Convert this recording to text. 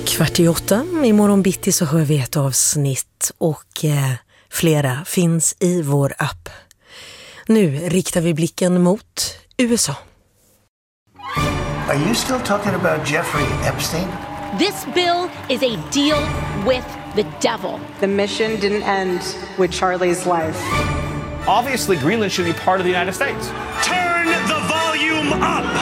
7:45. Imorgon bitti så hör vi ett avsnitt och flera finns i vår app. Nu riktar vi blicken mot USA. Are you still talking about Jeffrey Epstein? This bill is a deal with the devil. The mission didn't end with Charlie's life. Obviously, Greenland should be part of the United States. Turn the volume up!